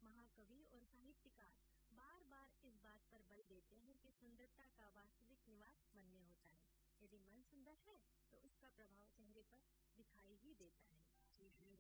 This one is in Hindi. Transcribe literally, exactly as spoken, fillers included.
महाकवि और साहित्यकार बार बार इस बात पर बल देते हैं कि सुंदरता का वास्तविक निवास मन में होता है। यदि मन सुंदर है तो उसका प्रभाव चेहरे पर दिखाई ही देता है।